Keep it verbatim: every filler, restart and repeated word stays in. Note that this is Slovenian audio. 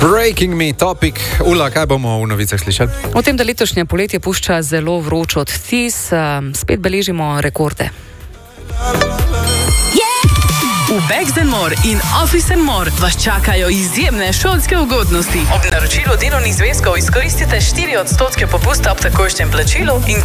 Breaking me topic. Ula, kaj bomo v novicah slišali? O tem, da letošnje poletje pušča zelo vroč odtis, spet beležimo rekorde. V Bags and More in Office and More vas čakajo izjemne šolske ugodnosti. Ob naročilu delovnih zvezkov izkoristite štiri odstotke popusta ob takošnjem plačilu in